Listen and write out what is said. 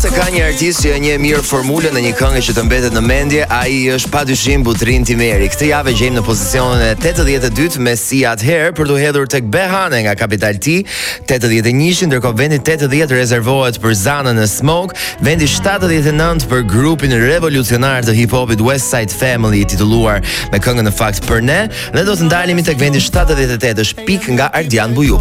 se ka një artist që e njeh mirë formulën e një këngë që të mbetet në mendje, ai është padyshim Butrin Timeri. Këtë javë gjejmë në pozicionin e 82 me Si Atëherë për të hedhur tek Behane nga Capital T, 81, ndërkohë vendi 80 rezervohet për Zanën e Smoke, vendi 79 për grupin revolucionar të hip-hopit West Side Family, titulluar me këngën në fakt Për Ne, dhe do të ndalemi tek vendi 78, është Pik nga Ardian Buju.